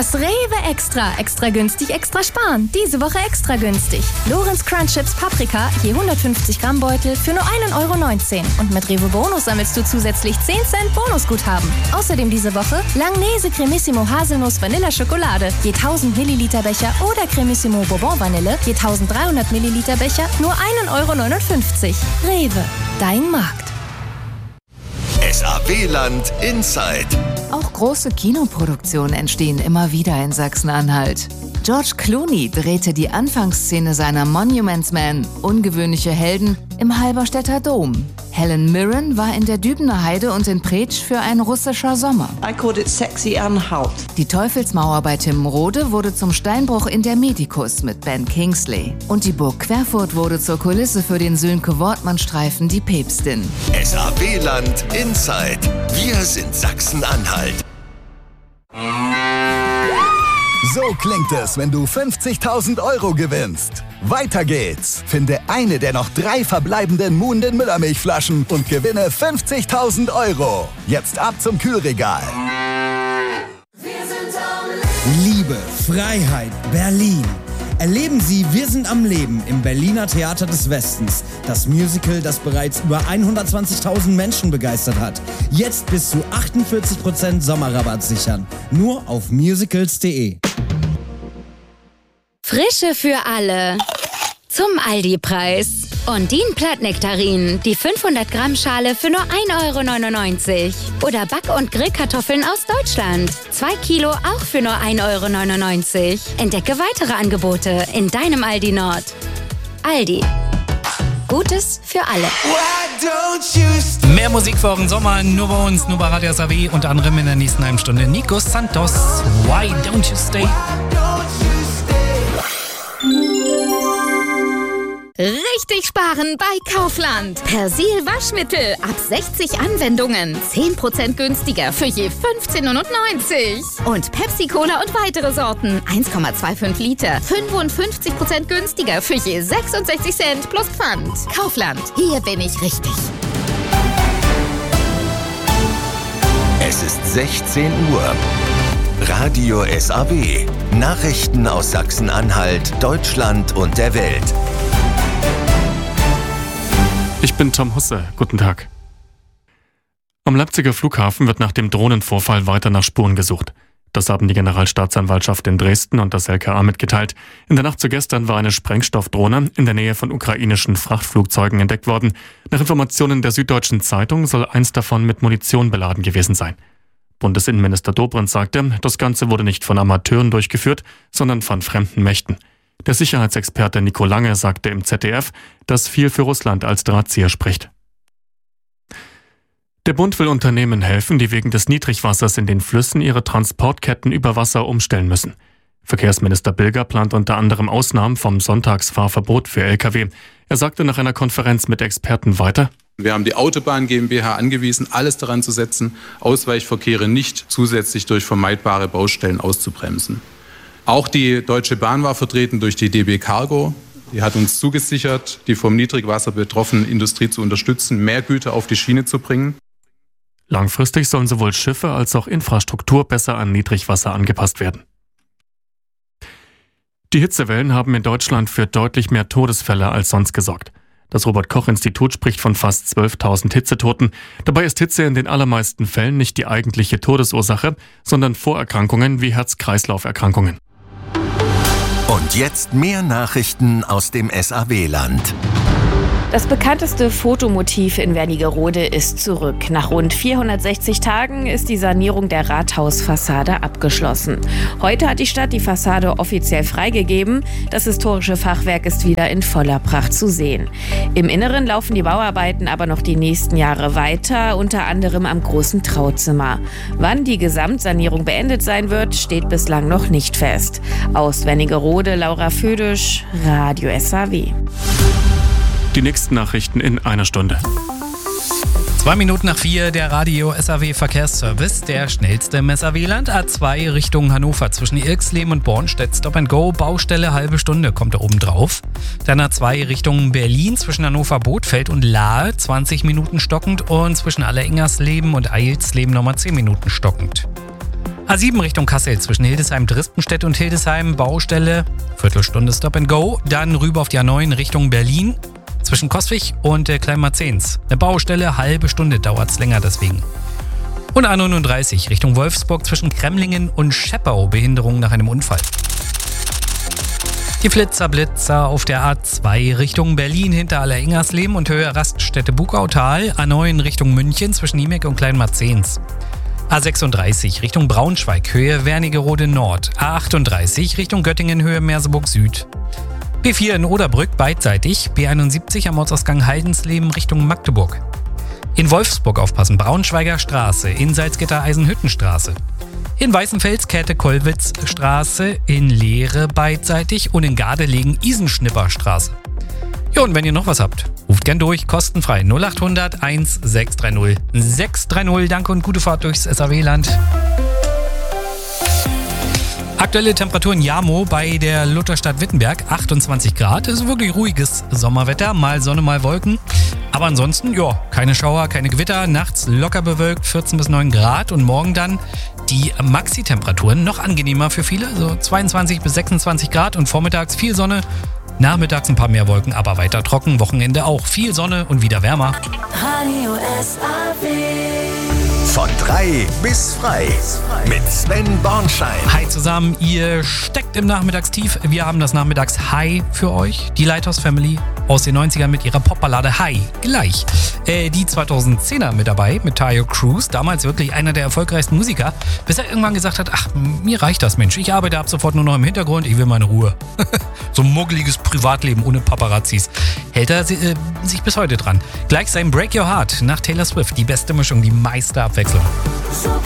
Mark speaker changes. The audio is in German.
Speaker 1: Das Rewe Extra. Extra günstig, extra sparen. Diese Woche extra günstig. Lorenz Crunch Chips Paprika, je 150 Gramm Beutel für nur 1,19 €. Und mit Rewe Bonus sammelst du zusätzlich 10 Cent Bonusguthaben. Außerdem diese Woche Langnese Cremissimo Haselnuss Vanilla Schokolade, je 1000 Milliliter Becher oder Cremissimo Bourbon Vanille, je 1300 Milliliter Becher, nur 1,59 €. Rewe, dein Markt.
Speaker 2: SAW-Land Inside.
Speaker 3: Auch große Kinoproduktionen entstehen immer wieder in Sachsen-Anhalt. George Clooney drehte die Anfangsszene seiner Monuments Men, ungewöhnliche Helden, im Halberstädter Dom. Helen Mirren war in der Dübener Heide und in Preetsch für Ein russischer Sommer.
Speaker 4: I called it Sexy Anhalt.
Speaker 3: Die Teufelsmauer bei Timrode wurde zum Steinbruch in der Medikus mit Ben Kingsley. Und die Burg Querfurt wurde zur Kulisse für den Sönke-Wortmann-Streifen Die Päpstin.
Speaker 2: SAW-Land Inside. Wir sind Sachsen-Anhalt.
Speaker 5: So klingt es, wenn du 50.000 € gewinnst. Weiter geht's. Finde eine der noch 3 verbleibenden Muhnden Müllermilchflaschen und gewinne 50.000 €. Jetzt ab zum Kühlregal.
Speaker 6: Liebe, Freiheit, Berlin. Erleben Sie Wir sind am Leben im Berliner Theater des Westens. Das Musical, das bereits über 120.000 Menschen begeistert hat. Jetzt bis zu 48% Sommerrabatt sichern. Nur auf musicals.de.
Speaker 7: Frische für alle. Zum Aldi-Preis. Ondine Plattnektarinen, die 500 Gramm Schale für nur 1,99 €. Oder Back- und Grillkartoffeln aus Deutschland. 2 Kilo auch für nur 1,99 €. Entdecke weitere Angebote in deinem Aldi Nord. Aldi. Gutes für alle.
Speaker 8: Mehr Musik für euren Sommer, nur bei uns, nur bei Radio SAW. Unter anderem in der nächsten halben Stunde Nico Santos. Why don't you stay?
Speaker 1: Richtig sparen bei Kaufland. Persil Waschmittel ab 60 Anwendungen. 10% günstiger für je 15,99 €. Und Pepsi Cola und weitere Sorten. 1,25 Liter. 55% günstiger für je 66 Cent plus Pfand. Kaufland. Hier bin ich richtig.
Speaker 2: Es ist 16 Uhr. Radio SAW. Nachrichten aus Sachsen-Anhalt, Deutschland und der Welt.
Speaker 9: Ich bin Tom Husse. Guten Tag. Am Leipziger Flughafen wird nach dem Drohnenvorfall weiter nach Spuren gesucht. Das haben die Generalstaatsanwaltschaft in Dresden und das LKA mitgeteilt. In der Nacht zu gestern war eine Sprengstoffdrohne in der Nähe von ukrainischen Frachtflugzeugen entdeckt worden. Nach Informationen der Süddeutschen Zeitung soll eins davon mit Munition beladen gewesen sein. Bundesinnenminister Dobrindt sagte, das Ganze wurde nicht von Amateuren durchgeführt, sondern von fremden Mächten. Der Sicherheitsexperte Nico Lange sagte im ZDF, dass viel für Russland als Drahtzieher spricht. Der Bund will Unternehmen helfen, die wegen des Niedrigwassers in den Flüssen ihre Transportketten über Wasser umstellen müssen. Verkehrsminister Bilger plant unter anderem Ausnahmen vom Sonntagsfahrverbot für Lkw. Er sagte nach einer Konferenz mit Experten weiter:
Speaker 10: Wir haben die Autobahn GmbH angewiesen, alles daran zu setzen, Ausweichverkehre nicht zusätzlich durch vermeidbare Baustellen auszubremsen. Auch die Deutsche Bahn war vertreten durch die DB Cargo. Die hat uns zugesichert, die vom Niedrigwasser betroffene Industrie zu unterstützen, mehr Güter auf die Schiene zu bringen.
Speaker 9: Langfristig sollen sowohl Schiffe als auch Infrastruktur besser an Niedrigwasser angepasst werden. Die Hitzewellen haben in Deutschland für deutlich mehr Todesfälle als sonst gesorgt. Das Robert-Koch-Institut spricht von fast 12.000 Hitzetoten. Dabei ist Hitze in den allermeisten Fällen nicht die eigentliche Todesursache, sondern Vorerkrankungen wie Herz-Kreislauf-Erkrankungen.
Speaker 2: Und jetzt mehr Nachrichten aus dem SAW-Land.
Speaker 11: Das bekannteste Fotomotiv in Wernigerode ist zurück. Nach rund 460 Tagen ist die Sanierung der Rathausfassade abgeschlossen. Heute hat die Stadt die Fassade offiziell freigegeben. Das historische Fachwerk ist wieder in voller Pracht zu sehen. Im Inneren laufen die Bauarbeiten aber noch die nächsten Jahre weiter, unter anderem am großen Trauzimmer. Wann die Gesamtsanierung beendet sein wird, steht bislang noch nicht fest. Aus Wernigerode, Laura Födisch, Radio SAW.
Speaker 9: Die nächsten Nachrichten in einer Stunde.
Speaker 8: 2 Minuten nach 4, der Radio SAW Verkehrsservice, der schnellste im SAW-Land. A2 Richtung Hannover zwischen Irxleben und Bornstedt. Stop and Go, Baustelle, halbe Stunde kommt da oben drauf. Dann A2 Richtung Berlin zwischen Hannover, Bothfeld und Lahe, 20 Minuten stockend. Und zwischen Alleringersleben und Eilsleben nochmal 10 Minuten stockend. A7 Richtung Kassel zwischen Hildesheim-Drispenstedt und Hildesheim, Baustelle, Viertelstunde Stop and Go. Dann rüber auf die A9 Richtung Berlin zwischen Coswig und Kleinmarzens. Eine Baustelle, halbe Stunde dauert es länger deswegen. Und A39 Richtung Wolfsburg zwischen Kremlingen und Scheppau, Behinderung nach einem Unfall. Die Blitzer auf der A2 Richtung Berlin hinter Allerengersleben und Höhe Raststätte Bugautal. A9 Richtung München zwischen Niemek und Kleinmarzens. A36 Richtung Braunschweig, Höhe Wernigerode Nord. A38 Richtung Göttingen, Höhe Merseburg Süd. B4 in Oderbrück beidseitig. B71 am Ortsausgang Haldensleben Richtung Magdeburg. In Wolfsburg aufpassen, Braunschweiger Straße. In Salzgitter Eisenhüttenstraße. In Weißenfels Käthe-Kollwitz-Straße, in Leere beidseitig und in Gardelegen Isenschnipper-Straße. Ja, und wenn ihr noch was habt, ruft gern durch, kostenfrei 0800 1630 630. Danke und gute Fahrt durchs SAW-Land. Aktuelle Temperatur in Jamo bei der Lutherstadt Wittenberg, 28 Grad. Ist wirklich ruhiges Sommerwetter, mal Sonne, mal Wolken. Aber ansonsten, ja, keine Schauer, keine Gewitter. Nachts locker bewölkt, 14 bis 9 Grad. Und morgen dann die Maxi-Temperaturen noch angenehmer für viele, so 22 bis 26 Grad. Und vormittags viel Sonne, nachmittags ein paar mehr Wolken, aber weiter trocken. Wochenende auch viel Sonne und wieder wärmer.
Speaker 2: Radio SAW. Von 3 bis frei mit Sven Bornschein.
Speaker 8: Hi zusammen, ihr steckt im Nachmittagstief. Wir haben das Nachmittags-High für euch. Die Lighthouse Family aus den 90ern mit ihrer Popballade High. Gleich. Die 2010er mit dabei, mit Tayo Cruz. Damals wirklich einer der erfolgreichsten Musiker. Bis er irgendwann gesagt hat, ach, mir reicht das, Mensch. Ich arbeite ab sofort nur noch im Hintergrund. Ich will meine Ruhe. So ein muggeliges Privatleben ohne Paparazzis. Hält er sich bis heute dran. Gleich sein Break Your Heart nach Taylor Swift. Die beste Mischung, die meiste Abwechslung.
Speaker 2: So